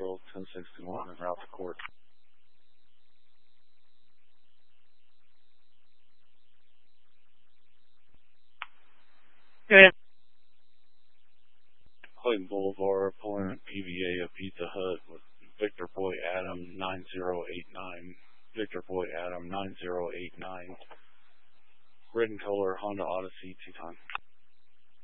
Central 1061 and route to court. Go ahead. Clayton Boulevard, pulling PVA of Pizza Hut with Victor Boy Adam 9089. Victor Boy Adam 9089. Red and color Honda Odyssey 2 ton.